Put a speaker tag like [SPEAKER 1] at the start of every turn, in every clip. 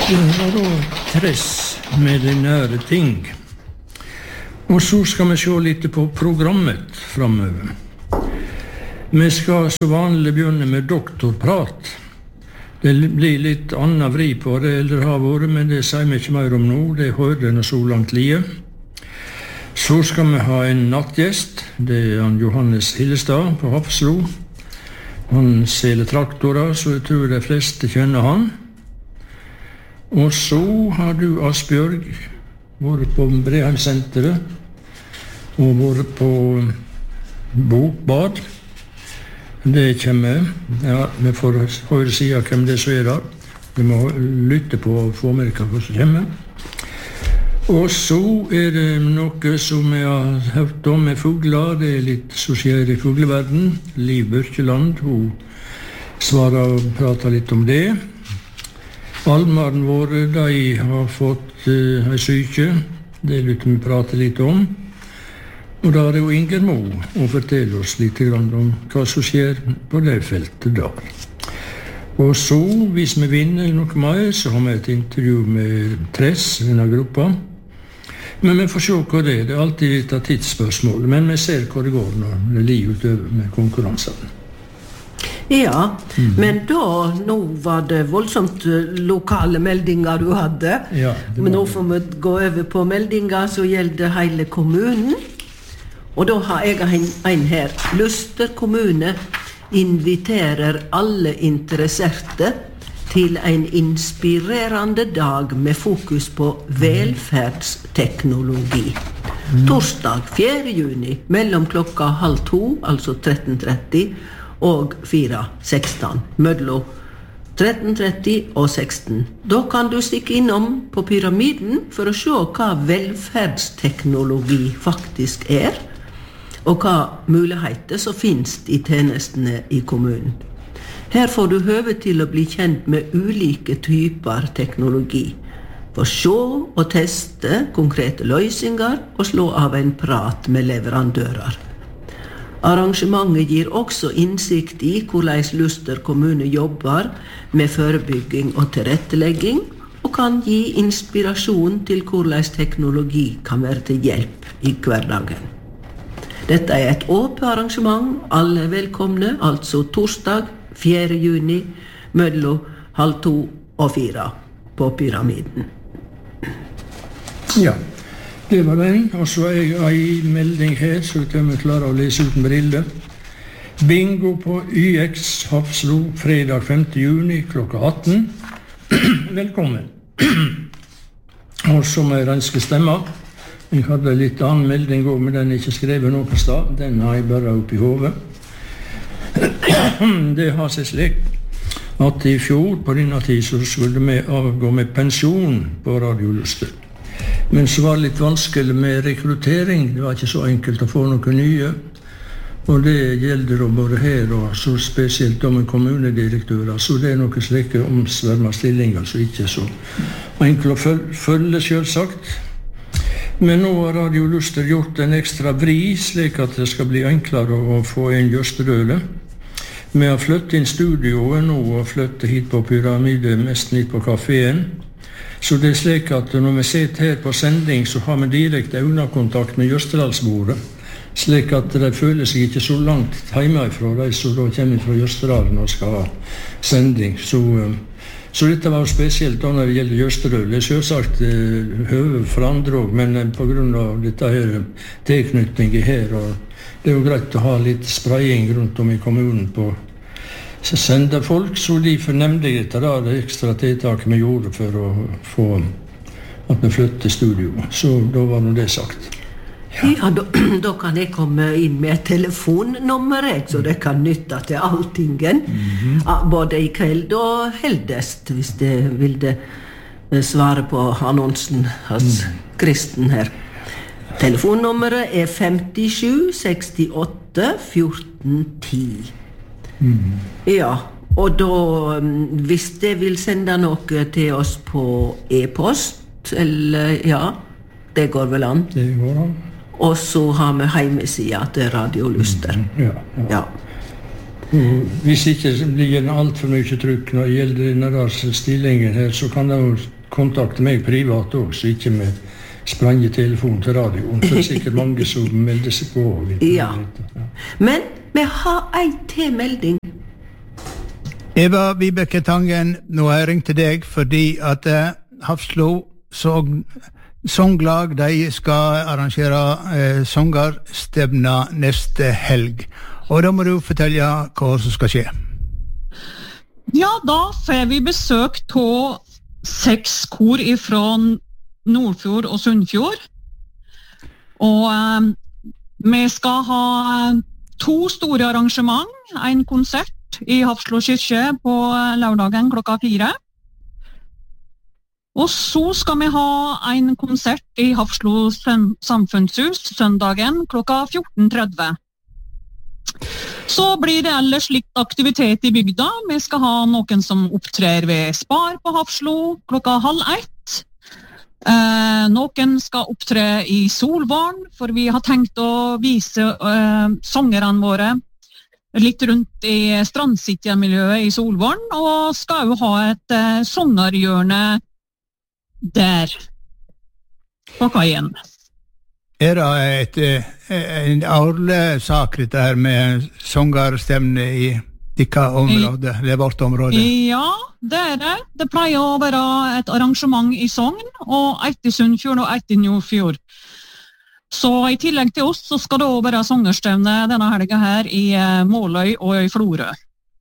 [SPEAKER 1] Det var da Tress med de nære ting. Og så skal vi se litt på programmet fremover. Vi skal så vanlig begynne med doktorprat. Det blir litt annet vri på det eller har vært, men det sier vi ikke mer om nå. Det hørte jeg så langt lie. Så skal vi ha en nattgjest. Det er han Johannes Hillestad på Hafslo. Han selger traktorer, så jeg tror de fleste kjenner han. Og så har du Asbjørg vært på Breheimsenteret og vært på Bokbad. Det kommer. Ja, vi får høre siden hvem det så er da. Vi må lytte på og få med hva som kommer. Og så er det noe som jeg har hørt om med fugler. Det er litt som skjer i fugleverden. Liv Børkeland, hun svarer og prater litt om det. Almaren våre, de har fått en syke. Det lytter vi prate litt om. Og da er det jo Inger Mo å fortelle oss litt om hva som skjer på det feltet da. Og så, hvis vi vinner noe mer, så har vi et intervju med Tress, denne gruppa. Men vi får se hva det er. Det er alltid litt av tidsspørsmål, men vi ser hva det går når det ligger utover med konkurransene.
[SPEAKER 2] Ja, men da, nå var det voldsomt lokale meldinger du hadde.
[SPEAKER 1] Ja,
[SPEAKER 2] men nå får vi gå over på meldinger som gjelder hele kommunen. Og da har jeg en her. Luster kommune inviterer alle interesserte til en inspirerende dag med fokus på velferdsteknologi. Torsdag 4. juni, mellom klokka 13:30, altså 13:30, og 4:16, mellom 13:30 og 16. Da kan du stikke innom på Pyramiden for å se hva velferdsteknologi faktisk er, og hva muligheter som finnes i tjenestene i kommunen. Her får du høve til å bli kjent med ulike typer teknologi, for se og teste konkrete løsninger og slå av en prat med leverandører. Arrangementet gir også innsikt i hvordan Luster kommune jobber med forebygging og tilrettelegging, og kan gi inspirasjon til hvordan teknologi kan være til hjelp i hverdagen. Dette er et åpent arrangement, alle er velkomne, altså torsdag 4. juni, mellom 13:30 og 4 på Pyramiden.
[SPEAKER 1] Ja, det var den. Og så er jeg en melding her, så vi klarer å lese uten briller. Bingo på YX Hafslo, fredag 5. juni, klokka 18. Velkommen. Og så må jeg renske stemmer. Jeg hadde litt annen melding også, men den er ikke skrevet noe sted. Den har jeg bare opp i hodet. Det har seg slik at i fjor på denne tid så skulle vi avgå med pensjon på Radio Luster. Men så var det litt vanskelig med rekruttering. Det var ikke så enkelt å få noen nye. Og det gjelder både her og så spesielt med kommunedirektører. Så det er noen slike omsverma stillinger som ikke er så enkelt å følge selvsagt. Men nå har Radio Luster gjort en ekstra vri, slik at det skal bli enklere å få en Jørstedøle. Vi har flyttet inn studioet nå og flyttet hit på Pyramide, mest hit på kaféen. Så det er slik at når vi sitter her på sending, så har vi direkte øyekontakt med Jørstedalsbordet, slik at de føler seg ikke så langt hjemmefra, de som da kommer fra Jørstedalen og skal ha sending. Så dette var spesielt da når det gjelder Jørstedøl. Det er selvsagt høve for andre også, men på grunn av dette her tilknytningen her, og det er jo greit å ha litt spraying rundt om i kommunen på så sender folk, så de fornemte dette da, det ekstra tiltaket vi gjorde for å få at vi flyttet studio. Så da var det sagt.
[SPEAKER 2] Ja, da kan jeg komme inn med et telefonnummer, så det kan nytte til alltingen. Både i kveld og heldest, hvis det vil svare på annonsen hos Kristen her. Telefonnummeret er 57 68 14 10. Ja, og da, hvis det vil sende noe til oss på e-post, eller ja, det går vel an.
[SPEAKER 1] Det går an.
[SPEAKER 2] Og så har vi hjemmesida til Radio Luster. Ja.
[SPEAKER 1] Hvis ikke blir det alt for mye trykk når det gjelder denne stillingen her, så kan det jo kontakte meg privat også, så ikke med sprangetelefon til radioen. Så det sikkert mange som melder seg på.
[SPEAKER 2] Ja. Men vi har en tilmelding.
[SPEAKER 3] Eva Vibeke Tangen, nå har jeg ringt til deg fordi at Hafslo Songlag, de skal arrangere songerstevna neste helg. Og da må du fortelle hva som skal skje.
[SPEAKER 4] Ja, da får vi besøk av 6 kor fra Nordfjord og Sunnfjord. Og vi skal ha 2 store arrangement, en konsert i Hafslo kyrkje på lørdagen klokka 4. Og så skal vi ha en konsert i Hafslo samfunnshus søndagen klokka 14:30. Så blir det ellers litt aktivitet i bygda. Vi skal ha noen som opptrer ved Spar på Hafslo klokka 12:30. Noen skal opptre i Solvåren, for vi har tenkt å vise sangerne våre litt rundt i Strandsitja-miljøet i Solvåren, og skal jo ha et songerhjørne der på kaien.
[SPEAKER 3] Det en årlig sak dette her med songerstevne i dikka område, det vårt område?
[SPEAKER 4] Ja, det det. Det pleier å være et arrangement i Sogn, og et i Sunnfjord og et i Nordfjord. Så i tillegg til oss så skal det også være songerstevne denne helga her i Måløy og i Florø.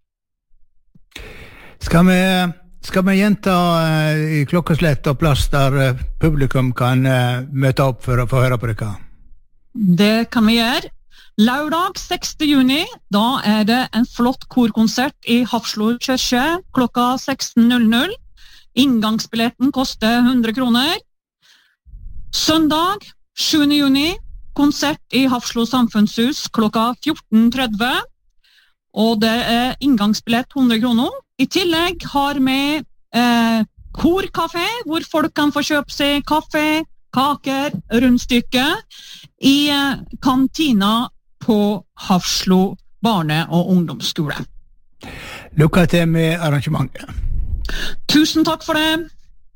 [SPEAKER 3] Skal vi gjenta i klokkeslett og plass der publikum kan møte opp for å få høre på dere?
[SPEAKER 4] Det kan vi gjøre. Lørdag 6. juni, da det en flott korkonsert i Hafslo kyrkje klokka 16:00. Inngangsbilletten koster 100 kroner. Søndag 7. juni, konsert i Hafslo samfunnshus klokka 14:30. Og det inngangsbillett 100 kroner. I tillegg har vi korkafé, hvor folk kan få kjøpe seg kaffe, kaker, rundstykke i kantina på Hafslo barne- og ungdomsskole.
[SPEAKER 3] Lykke til med arrangementet.
[SPEAKER 4] Tusen takk for det.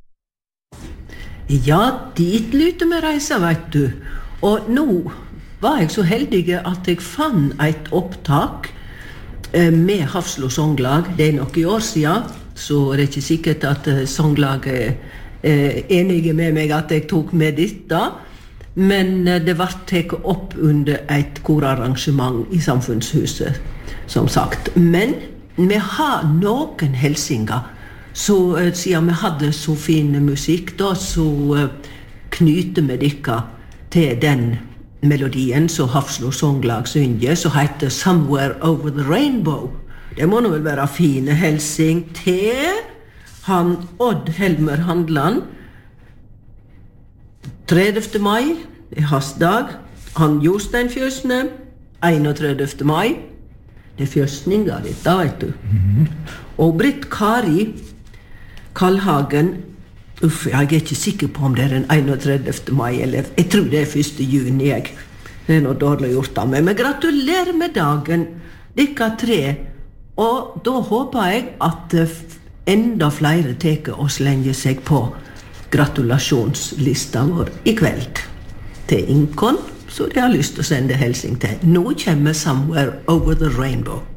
[SPEAKER 2] Ja, dit lyter vi reise, vet du. Og nå var jeg så heldig at jeg fann et opptak med Hafslo Songlag. Det nok i år siden, så det ikke sikkert at Songlaget enige med meg at jeg tok med dette. Men det var tatt opp under et korarrangement i Samfunnshuset, som sagt. Men vi har noen helsinger. Så siden vi hadde så fin musikk, da, så knyter vi dere til den melodien som Hafslo Songlag synger, som heter Somewhere Over the Rainbow. Det må nå vel være fine helsing til han Odd Helmer Handland. 30. mai hans dag. Han Jostein Fjøsne 31. mai. Det fjøsninga ditt, da vet du. Og Britt Kari Kallhagen, jeg ikke sikker på om det den 31. mai, eller jeg tror det 1. juni, jeg. Det noe dårlig gjort av meg, men gratulerer med dagen, dere 3. Og da håper jeg at enda flere teker og slenger seg på gratulasjonslista vår i kveld. Til Inkon, så de har lyst til å sende helsing til. Nå kommer Somewhere Over the Rainbow.